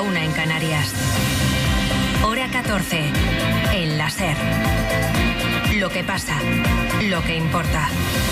1 en Canarias. Hora 14, en la SER. Lo que pasa, lo que importa.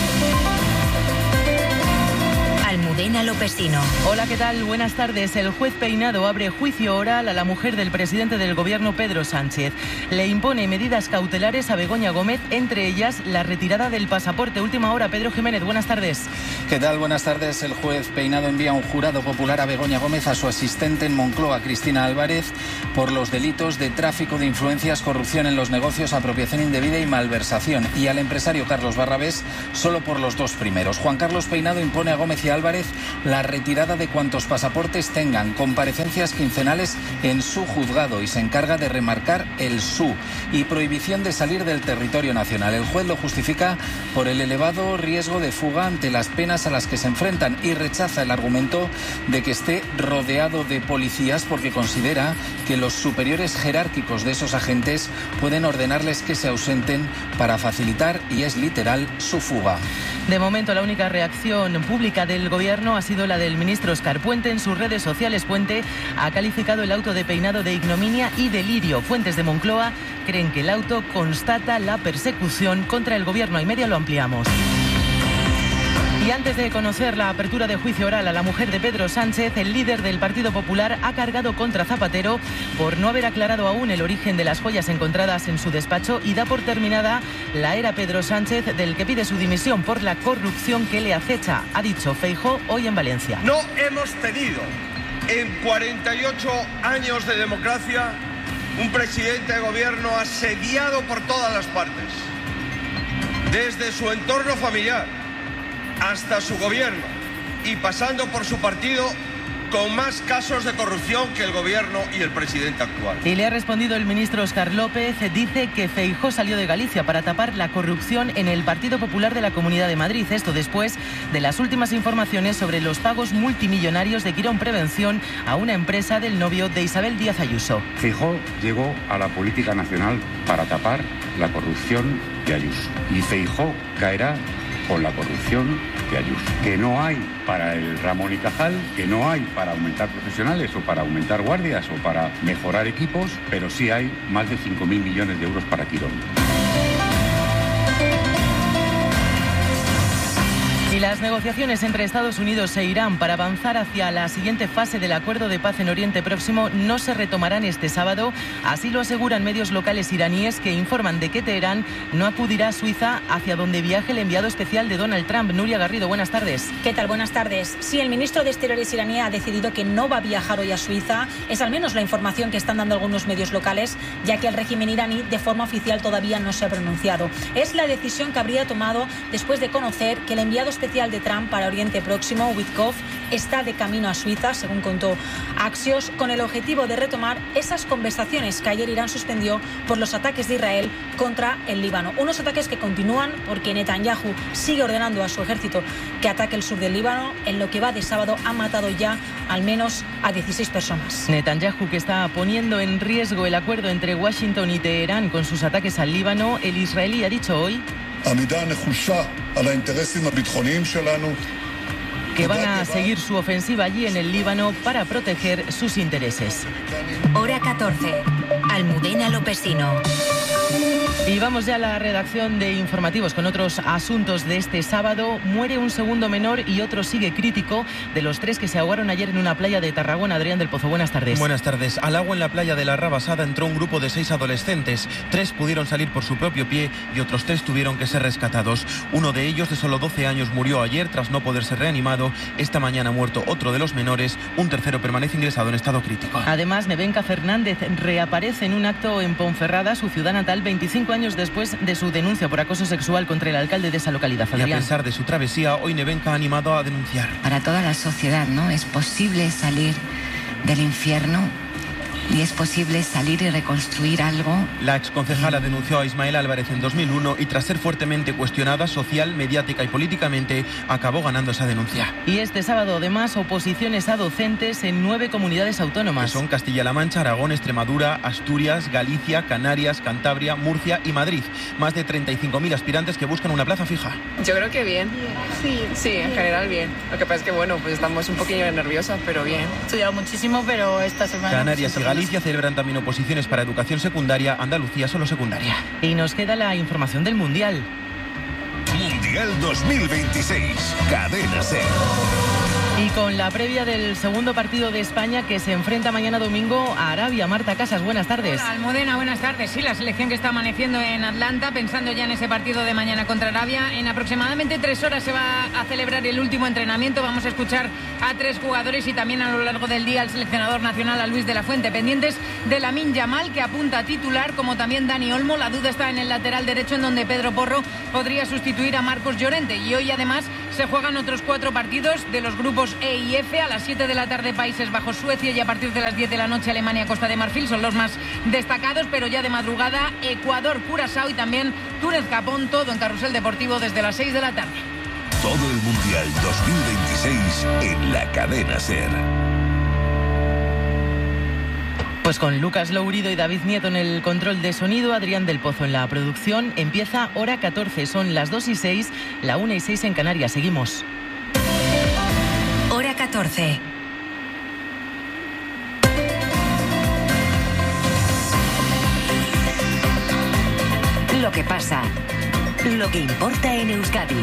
Almudena Lopesino. Hola, ¿qué tal? Buenas tardes. El juez Peinado abre juicio oral a la mujer del presidente del gobierno, Pedro Sánchez. Le impone medidas cautelares a Begoña Gómez, entre ellas la retirada del pasaporte. Última hora, Pedro Jiménez, buenas tardes. ¿Qué tal? Buenas tardes. El juez Peinado envía un jurado popular a Begoña Gómez, a su asistente en Moncloa, Cristina Álvarez, por los delitos de tráfico de influencias, corrupción en los negocios, apropiación indebida y malversación, y al empresario Carlos Barrabés solo por los dos primeros. Juan Carlos Peinado impone a Gómez y Álvarez la retirada de cuantos pasaportes tengan, comparecencias quincenales en su juzgado, y se encarga de remarcar el su, y prohibición de salir del territorio nacional. El juez lo justifica por el elevado riesgo de fuga ante las penas a las que se enfrentan, y rechaza el argumento de que esté rodeado de policías, porque considera que los superiores jerárquicos de esos agentes pueden ordenarles que se ausenten para facilitar, y es literal, su fuga. De momento, la única reacción pública del gobierno ha sido la del ministro Óscar Puente. En sus redes sociales, Puente ha calificado el auto de Peinado de ignominia y delirio. Fuentes de Moncloa creen que el auto constata la persecución contra el gobierno. Y media lo ampliamos. Y antes de conocer la apertura de juicio oral a la mujer de Pedro Sánchez, el líder del Partido Popular ha cargado contra Zapatero por no haber aclarado aún el origen de las joyas encontradas en su despacho, y da por terminada la era Pedro Sánchez, del que pide su dimisión por la corrupción que le acecha. Ha dicho Feijóo hoy en Valencia. No hemos tenido en 48 años de democracia un presidente de gobierno asediado por todas las partes, desde su entorno familiar hasta su gobierno y pasando por su partido, con más casos de corrupción que el gobierno y el presidente actual. Y le ha respondido el ministro Óscar López. Dice que Feijóo salió de Galicia para tapar la corrupción en el Partido Popular de la Comunidad de Madrid. Esto después de las últimas informaciones sobre los pagos multimillonarios de Quirón Prevención a una empresa del novio de Isabel Díaz Ayuso. Feijóo llegó a la política nacional para tapar la corrupción de Ayuso. Y Feijóo caerá con la corrupción de Ayuso. Que no hay para el Ramón y Cajal, que no hay para aumentar profesionales o para aumentar guardias o para mejorar equipos, pero sí hay más de 5.000 millones de euros para Quirón. Y las negociaciones entre Estados Unidos e Irán para avanzar hacia la siguiente fase del acuerdo de paz en Oriente Próximo no se retomarán este sábado. Así lo aseguran medios locales iraníes, que informan de que Teherán no acudirá a Suiza, hacia donde viaje el enviado especial de Donald Trump. Nuria Garrido, buenas tardes. ¿Qué tal? Buenas tardes. Sí, el ministro de Exteriores iraní ha decidido que no va a viajar hoy a Suiza. Es al menos la información que están dando algunos medios locales, ya que el régimen iraní de forma oficial todavía no se ha pronunciado. Es la decisión que habría tomado después de conocer que el enviado especial de Trump para Oriente Próximo, Witkoff, está de camino a Suiza, según contó Axios, con el objetivo de retomar esas conversaciones que ayer Irán suspendió por los ataques de Israel contra el Líbano. Unos ataques que continúan porque Netanyahu sigue ordenando a su ejército que ataque el sur del Líbano. En lo que va de sábado ha matado ya al menos a 16 personas. Netanyahu, que está poniendo en riesgo el acuerdo entre Washington y Teherán con sus ataques al Líbano. El israelí ha dicho hoy que van a seguir su ofensiva allí en el Líbano para proteger sus intereses. Hora 14, Almudena Lopesino. Y vamos ya a la redacción de informativos con otros asuntos de este sábado. Muere un segundo menor y otro sigue crítico, de los 3 que se ahogaron ayer en una playa de Tarragona. Adrián del Pozo, buenas tardes. Buenas tardes. Al agua en la playa de la Rabasada entró un grupo de 6 adolescentes. 3 pudieron salir por su propio pie y otros 3 tuvieron que ser rescatados. Uno de ellos, de solo 12 años, murió ayer tras no poder ser reanimado. Esta mañana ha muerto otro de los menores. Un tercero permanece ingresado en estado crítico. Además, Nevenka Fernández reaparece en un acto en Ponferrada, su ciudad natal, 25 años después de su denuncia por acoso sexual contra el alcalde de esa localidad. Y a pesar de su travesía, hoy Nevenka ha animado a denunciar. Para toda la sociedad, ¿no? Es posible salir del infierno ni es posible salir y reconstruir algo. La exconcejala denunció a Ismael Álvarez en 2001 y tras ser fuertemente cuestionada social, mediática y políticamente, acabó ganando esa denuncia. Y este sábado, además, oposiciones a docentes en 9 comunidades autónomas. Que son Castilla-La Mancha, Aragón, Extremadura, Asturias, Galicia, Canarias, Cantabria, Murcia y Madrid. Más de 35.000 aspirantes que buscan una plaza fija. Yo creo que bien. Sí, en general bien. Lo que pasa es que, bueno, pues estamos un poquillo nerviosas, pero bien. He estudiado muchísimo, pero esta semana... Canarias y Galicia celebran también oposiciones para educación secundaria, Andalucía solo secundaria. Y nos queda la información del Mundial. Mundial 2026, Cadena SER. Y con la previa del segundo partido de España que se enfrenta mañana domingo a Arabia. Marta Casas, buenas tardes. Hola, Almudena, buenas tardes. Sí, la selección que está amaneciendo en Atlanta, pensando ya en ese partido de mañana contra Arabia. En aproximadamente 3 horas se va a celebrar el último entrenamiento. Vamos a escuchar a 3 jugadores y también a lo largo del día al seleccionador nacional, a Luis de la Fuente. Pendientes de Lamine Yamal, que apunta a titular, como también Dani Olmo. La duda está en el lateral derecho, en donde Pedro Porro podría sustituir a Marcos Llorente. Y hoy, además, se juegan otros 4 partidos de los grupos E y F. A las 7 de la tarde Países Bajos, Suecia, y a partir de las 10 de la noche Alemania, Costa de Marfil. Son los más destacados, pero ya de madrugada Ecuador, Curazao y también Túnez, Japón. Todo en Carrusel Deportivo desde las 6 de la tarde. Todo el Mundial 2026 en la Cadena SER. Pues con Lucas Lourido y David Nieto en el control de sonido, Adrián del Pozo en la producción. Empieza hora 14, son las 2:06, la 1:06 en Canarias. Seguimos. Hora 14. Lo que pasa, lo que importa en Euskadi.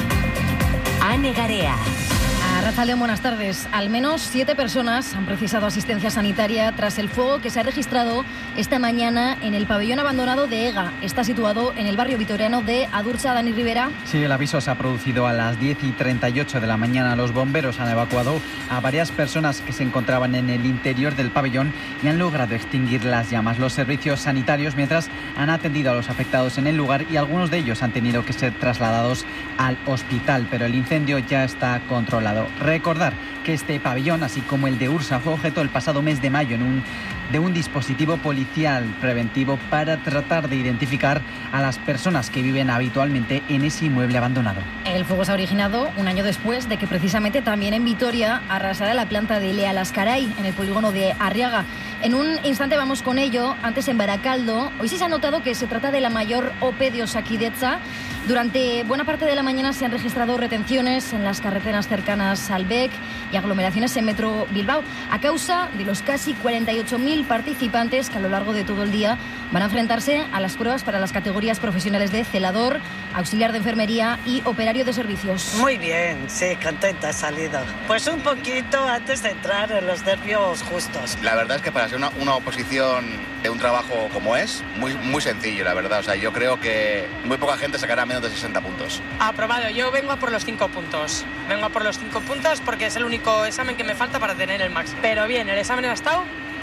Ane Garea. Arratsaldeon, buenas tardes. Al menos 7 personas han precisado asistencia sanitaria tras el fuego que se ha registrado esta mañana en el pabellón abandonado de Ega. Está situado en el barrio vitoriano de Adurza. Dani Rivera. Sí, el aviso se ha producido a las 10:38 de la mañana. Los bomberos han evacuado a varias personas que se encontraban en el interior del pabellón y han logrado extinguir las llamas. Los servicios sanitarios, mientras, han atendido a los afectados en el lugar y algunos de ellos han tenido que ser trasladados al hospital, pero el incendio ya está controlado. Recordar que este pabellón, así como el de Ursa, fue objeto el pasado mes de mayo de un dispositivo policial preventivo para tratar de identificar a las personas que viven habitualmente en ese inmueble abandonado. El fuego se ha originado un año después de que precisamente también en Vitoria arrasara la planta de Lea Lascaray en el polígono de Arriaga. En un instante vamos con ello. Antes en Baracaldo, hoy sí se ha notado que se trata de la mayor OPE de Osakidetza. Durante buena parte de la mañana se han registrado retenciones en las carreteras cercanas al BEC y aglomeraciones en Metro Bilbao, a causa de los casi 48.000 participantes que a lo largo de todo el día van a enfrentarse a las pruebas para las categorías profesionales de celador, auxiliar de enfermería y operario de servicios. Muy bien, sí, contenta he salido. Pues un poquito antes de entrar en los nervios justos. La verdad es que para ser una oposición de un trabajo como es, muy sencillo, la verdad. O sea, yo creo que muy poca gente sacará menos de 60 puntos. Aprobado, yo vengo a por los 5 puntos. Vengo a por los 5 puntos porque es el único examen que me falta para tener el máximo. Pero bien, el examen ha estado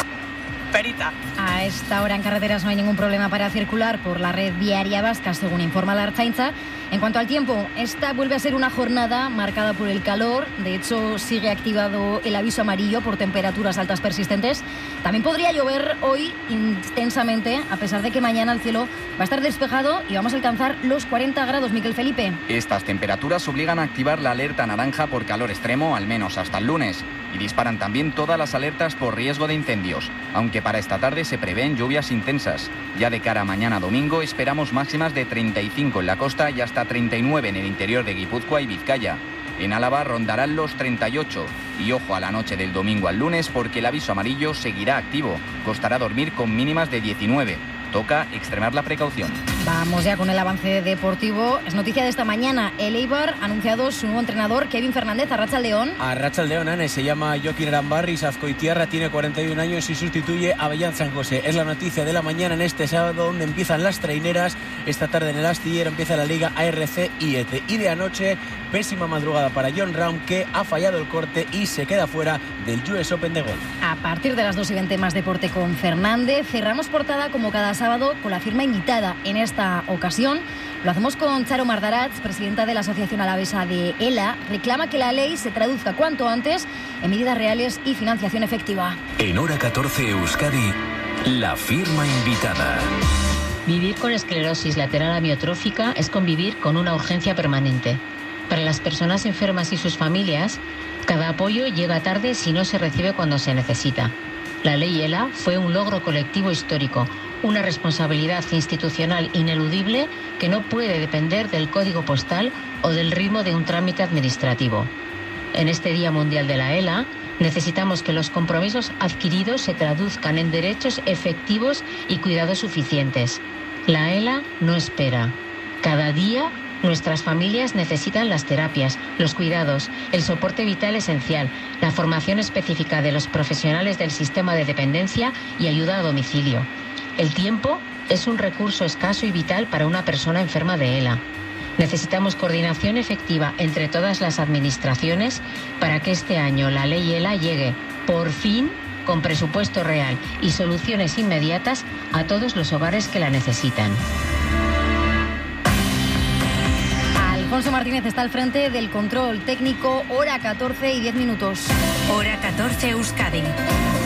perita. A esta hora en carreteras no hay ningún problema para circular por la red viaria vasca, según informa la Ertzaintza. En cuanto al tiempo, esta vuelve a ser una jornada marcada por el calor. De hecho, sigue activado el aviso amarillo por temperaturas altas persistentes. También podría llover hoy intensamente, a pesar de que mañana el cielo va a estar despejado y vamos a alcanzar los 40 grados, Miquel Felipe. Estas temperaturas obligan a activar la alerta naranja por calor extremo, al menos hasta el lunes. Y disparan también todas las alertas por riesgo de incendios, aunque para esta tarde se prevén lluvias intensas. Ya de cara a mañana domingo esperamos máximas de 35 en la costa y hasta 39 en el interior de Guipúzcoa y Vizcaya. En Álava rondarán los 38. Y ojo a la noche del domingo al lunes porque el aviso amarillo seguirá activo. Costará dormir con mínimas de 19. Toca extremar la precaución. Vamos ya con el avance deportivo. Es noticia de esta mañana. El Eibar ha anunciado su nuevo entrenador, Kevin Fernández. Arratsaldeon. Arratsaldeon, Ane. Se llama Joaquín Arambarri, Azcoitiarra, tiene 41 años y sustituye a Bellán San José. Es la noticia de la mañana en este sábado, donde empiezan las traineras. Esta tarde en el Astillero empieza la Liga ARC IET. Y de anoche, pésima madrugada para Jon Rahm, que ha fallado el corte y se queda fuera del US Open de golf. A partir de las 2:20 más deporte con Fernández. Cerramos portada como cada sábado con la firma invitada. En esta ocasión lo hacemos con Charo Mardaratz, presidenta de la Asociación Alavesa de ELA. Reclama que la ley se traduzca cuanto antes en medidas reales y financiación efectiva. En hora 14 Euskadi, La firma invitada. Vivir con esclerosis lateral amiotrófica es convivir con una urgencia permanente. Para las personas enfermas y sus familias, cada apoyo llega tarde si no se recibe cuando se necesita. La ley ELA fue un logro colectivo histórico, una responsabilidad institucional ineludible que no puede depender del código postal o del ritmo de un trámite administrativo. En este Día Mundial de la ELA, necesitamos que los compromisos adquiridos se traduzcan en derechos efectivos y cuidados suficientes. La ELA no espera. Cada día, nuestras familias necesitan las terapias, los cuidados, el soporte vital esencial, la formación específica de los profesionales del sistema de dependencia y ayuda a domicilio. El tiempo es un recurso escaso y vital para una persona enferma de ELA. Necesitamos coordinación efectiva entre todas las administraciones para que este año la ley ELA llegue, por fin, con presupuesto real y soluciones inmediatas a todos los hogares que la necesitan. Alfonso Martínez está al frente del control técnico, hora 14 y 10 minutos. Hora 14 Euskadi.